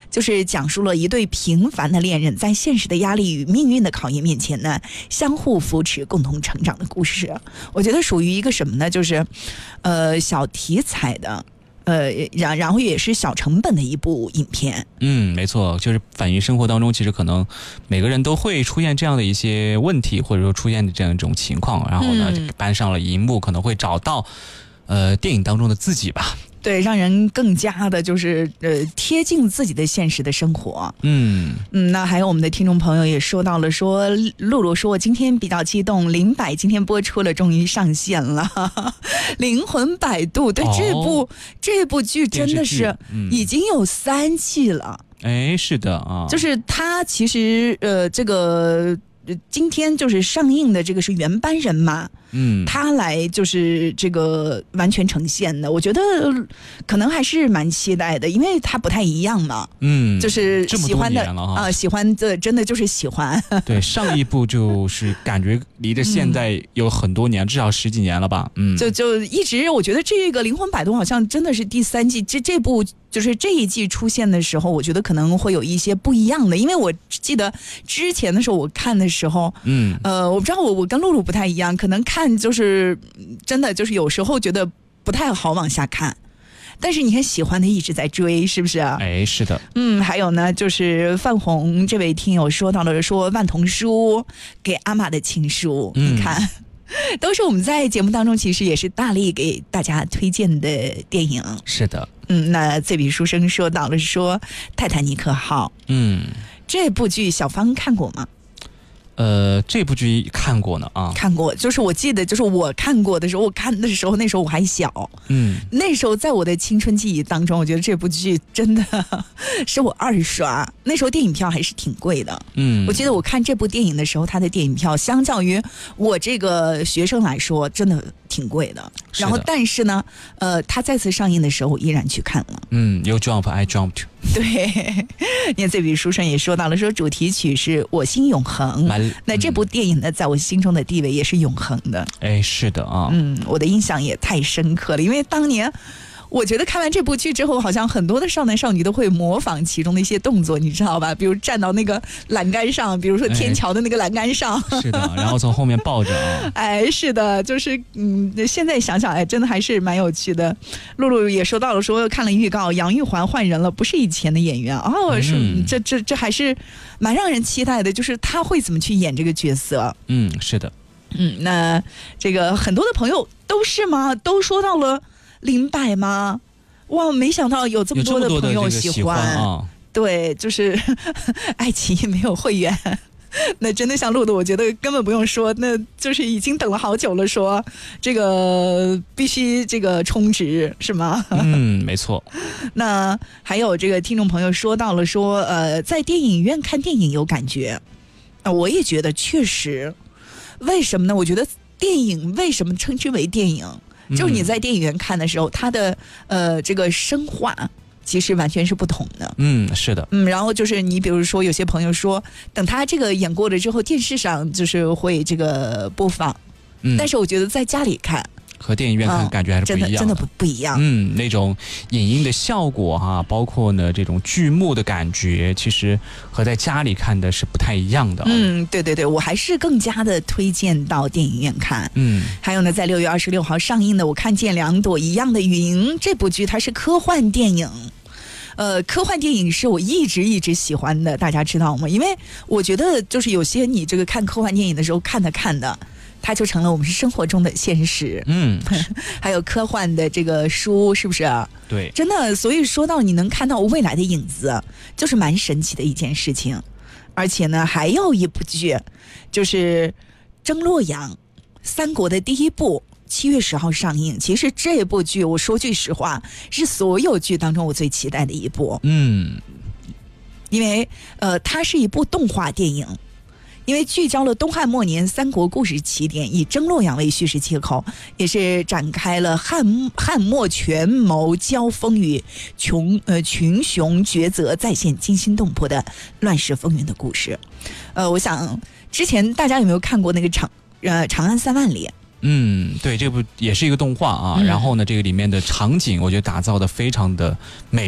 就是讲述了一对平凡的恋人在现实的压力与命运的考验面前呢，相互扶持，共同成长的故事。我觉得属于一个什么呢？就是小题材的。然后也是小成本的一部影片。 没错，就是反映生活当中，其实可能每个人都会出现这样的一些问题，或者说出现这样一种情况，然后呢，搬上了荧幕，可能会找到电影当中的自己吧。 对，让人更加的就是贴近自己的现实的生活。那还有我们的听众朋友也说到了，说露露说我今天比较激动，零百今天播出了，终于上线了，灵魂摆渡。对，这部剧真的是已经有3季了。 哎，是的啊， 就是它其实这个今天就是上映的这个是原班人马。他来就是这个完全呈现的，我觉得可能还是蛮期待的，因为他不太一样嘛。就是喜欢的喜欢的真的就是喜欢。对， 上一部就是感觉离着现在有很多年，至少10几年了吧。 就一直我觉得这个灵魂摆渡好像真的是第3季，这部就是这一季出现的时候，我觉得可能会有一些不一样的，因为我记得之前的时候我看的时候，我不知道我跟露露不太一样，可能看就是真的就是有时候觉得不太好往下看，但是你看喜欢的一直在追，是不是？ 哎，是的。 还有呢，就是范红这位听友说到了，说万童书给阿玛的情书，你看。都是我们在节目当中其实也是大力给大家推荐的电影。 是的。 那这笔书生说到了说泰坦尼克号。这部剧小芳看过吗？ 这部剧看过呢啊， 看过，就是我记得，就是我看过的时候，我看的时候那时候我还小，那时候在我的青春记忆当中，我觉得这部剧真的是我2刷，那时候电影票还是挺贵的，我记得我看这部电影的时候，它的电影票相较于我这个学生来说，真的挺贵的。然后，但是呢，它再次上映的时候，我依然去看了。 You jump, I jumped。 对，你看这笔书上也说到了，说主题曲是我心永恒。那这部电影呢，在我心中的地位也是永恒的。 哎，是的啊。 我的印象也太深刻了，因为当年我觉得看完这部剧之后，好像很多的少男少女都会模仿其中的一些动作，你知道吧？比如站到那个栏杆上，比如说天桥的那个栏杆上， 是的，然后从后面抱着啊。 哎，是的，就是现在想想，哎，真的还是蛮有趣的。露露也说到了，说看了预告，杨玉环换人了，不是以前的演员哦，是这还是蛮让人期待的，就是他会怎么去演这个角色？ 是的。 那这个很多的朋友都是吗？都说到了。000吗？哇，没想到有这么多的朋友喜欢啊！ 对，就是爱奇艺没有会员，那真的像露露，我觉得根本不用说，那就是已经等了好久了，说这个必须这个充值是吗？ 没错。 那还有这个听众朋友说到了说，在电影院看电影有感觉，我也觉得确实。为什么呢？我觉得电影为什么称之为电影？就是你在电影院看的时候，它的这个声画其实完全是不同的。 是的。 然后就是你比如说有些朋友说，等他这个演过了之后，电视上就是会这个播放，但是我觉得在家里看和电影院看感觉还是不一样的， 真的不一样。 那种影音的效果哈，包括呢这种剧目的感觉，其实和在家里看的是不太一样的。 对，我还是更加的推荐到电影院看。还有呢，在6月26号上映的《我看见2朵一样的云》这部剧，它是科幻电影。科幻电影是我一直喜欢的，大家知道吗？因为我觉得就是有些你这个看科幻电影的时候看的。它就成了我们生活中的现实。还有科幻的这个书，是不是？ 对， 真的。所以说到你能看到未来的影子，就是蛮神奇的一件事情。而且呢，还有一部剧，就是《征洛阳》，三国的第一部，7月10号上映。其实这部剧，我说句实话，是所有剧当中我最期待的一部。因为它是一部动画电影。因为聚焦了东汉末年三国故事起点，以征洛阳为叙事切口，也是展开了汉末权谋交锋与群雄抉择再现惊心动魄的乱世风云的故事。我想之前大家有没有看过那个长安3万里？ 对，这部也是一个动画啊。然后呢，这个里面的场景我觉得打造的非常的美丽。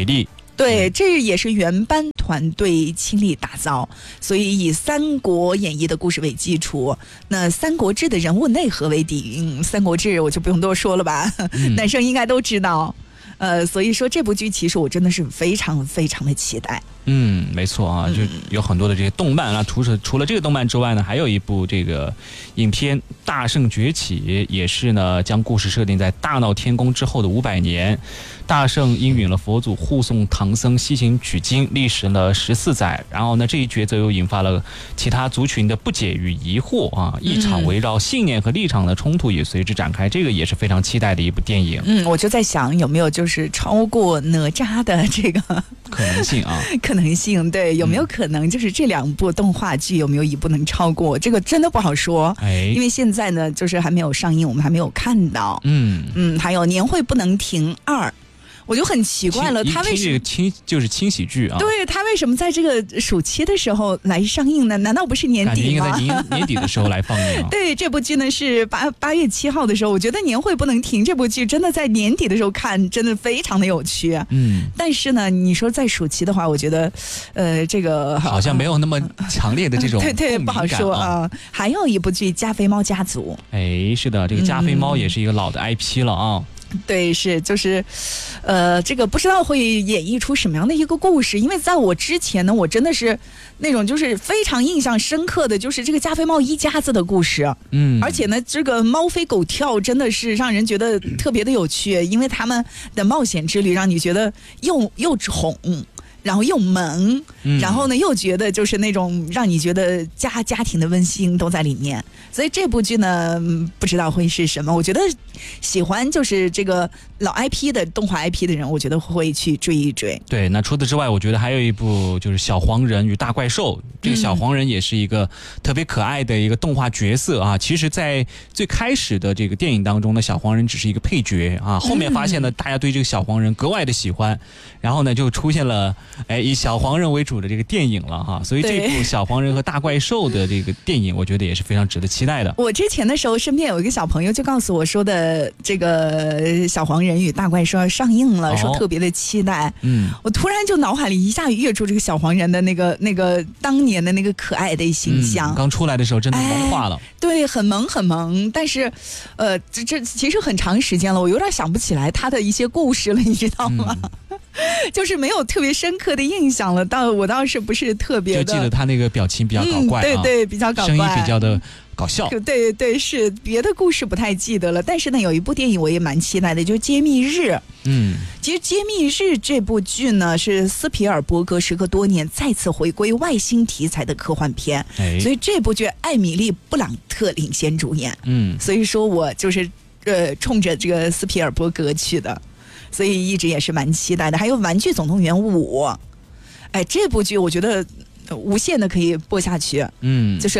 对，这也是原班团队倾力打造，所以以《三国演义》的故事为基础，那《三国志》的人物内核为底蕴，《三国志》我就不用多说了吧，男生应该都知道。所以说这部剧其实我真的是非常非常的期待。 没错啊，就有很多的这些动漫啊，除了这个动漫之外呢，还有一部这个影片《大圣崛起》，也是呢将故事设定在大闹天宫之后的500年。大圣应允了佛祖护送唐僧西行取经，历时了14载。然后呢，这一抉择又引发了其他族群的不解与疑惑啊，一场围绕信念和立场的冲突也随之展开。这个也是非常期待的一部电影。 我就在想有没有就是超过哪吒的这个可能性啊， 可能性，对，有没有可能就是这2部动画剧有没有一部能超过？这个真的不好说，因为现在呢就是还没有上映，我们还没有看到。还有年会不能停2。我就很奇怪了，他为什么就是轻喜剧啊？ 对，他为什么在这个暑期的时候来上映呢？难道不是年底吗？ 感觉应该在年底的时候来放映。 对，这部剧呢是8月7号的时候，我觉得年会不能停这部剧真的在年底的时候看，真的非常的有趣。但是呢，你说在暑期的话，我觉得这个好像没有那么强烈的这种对，不好说啊。还有一部剧《加菲猫家族》， 是的，这个加菲猫也是一个老的 IP 了啊。 对，就是，这个不知道会演绎出什么样的一个故事，因为在我之前呢，我真的是那种就是非常印象深刻的就是这个加菲猫一家子的故事，而且呢，这个猫飞狗跳真的是让人觉得特别的有趣，因为他们的冒险之旅让你觉得又宠。然后又萌，然后呢又觉得就是那种让你觉得家庭的温馨都在里面，所以这部剧呢不知道会是什么。我觉得喜欢就是这个老 IP 的动画 IP 的人，我觉得会去追一追。 对，那除此之外，我觉得还有一部就是小黄人与大怪兽。这个小黄人也是一个特别可爱的一个动画角色啊。其实，在最开始的这个电影当中呢，小黄人只是一个配角啊。后面发现呢，大家对这个小黄人格外的喜欢，然后呢就出现了。以小黄人为主的这个电影了哈，所以这部小黄人和大怪兽的这个电影，我觉得也是非常值得期待的。 我之前的时候，身边有一个小朋友就告诉我说的，这个小黄人与大怪兽要上映了，说特别的期待。我突然就脑海里一下跃出这个小黄人的那个当年的那个可爱的形象。 刚出来的时候真的萌化了， 对，很萌，但是这其实很长时间了，我有点想不起来他的一些故事了，你知道吗？就是没有特别深刻的印象了，我倒是不是特别的， 就记得他那个表情比较搞怪， 对，比较搞怪， 声音比较的搞笑， 对，是别的故事不太记得了。但是呢，有一部电影我也蛮期待的，就是《揭秘日》。其实《揭秘日》这部剧呢，是斯皮尔伯格时隔多年再次回归外星题材的科幻片，所以这部剧艾米丽·布朗特领衔主演。所以说我就是冲着这个斯皮尔伯格去的。所以一直也是蛮期待的。还有《玩具总动员5》，这部剧我觉得无限的可以播下去。就是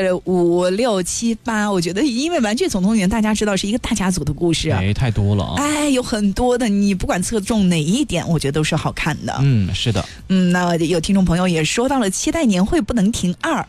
5、6、7、8，我觉得因为《玩具总动员》大家知道是一个大家族的故事， 太多了啊。 有很多的，你不管侧重哪一点，我觉得都是好看的。 是的。 那有听众朋友也说到了期待年会不能停2。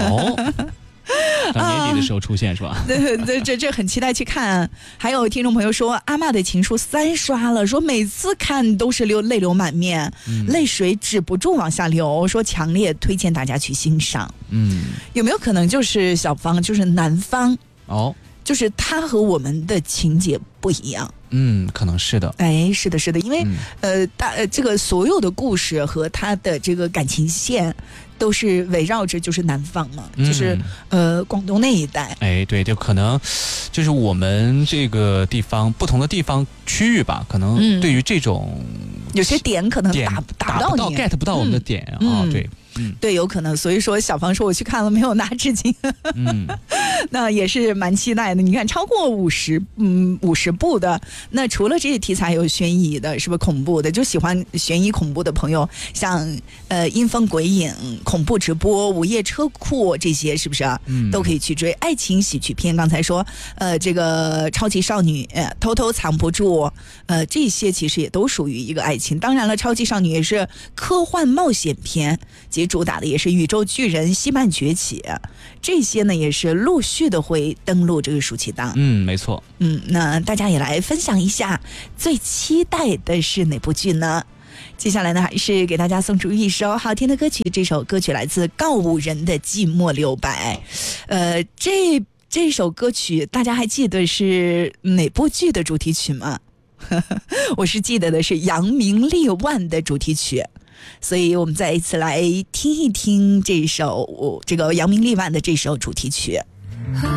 到年底的时候出现是吧？ 对，这很期待去看。还有听众朋友说，《阿嬷的情书》3刷了，说每次看都是泪流满面，泪水止不住往下流，说强烈推荐大家去欣赏。有没有可能就是小芳，就是男方就是他和我们的情节不一样？ 可能是的。 是的，因为这个所有的故事和他的这个感情线都是围绕着就是南方嘛，就是广东那一带。 对，就可能就是我们这个地方不同的地方区域吧，可能对于这种有些点可能打不到你 get 不到我们的点对。 对，有可能。所以说小芳说我去看了没有拿纸巾。那也是蛮期待的。你看超过50部的，那除了这些题材有悬疑的，是不是恐怖的？就喜欢悬疑恐怖的朋友，像阴风鬼影、恐怖直播、午夜车库这些，是不是都可以去追？爱情喜剧片，刚才说这个超级少女偷偷藏不住，这些其实也都属于一个爱情。当然了，超级少女也是科幻冒险片，其主打的也是宇宙巨人希曼崛起，这些呢也是陆续的会登陆这个暑期档。 没错。 那大家也来分享一下最期待的是哪部剧呢？ 接下来呢，还是给大家送出一首好听的歌曲，这首歌曲来自告五人的《寂寞留白》。这首歌曲大家还记得是哪部剧的主题曲吗？我是记得的是扬名立万的主题曲，所以我们再一次来听一听这个扬名立万的这首主题曲。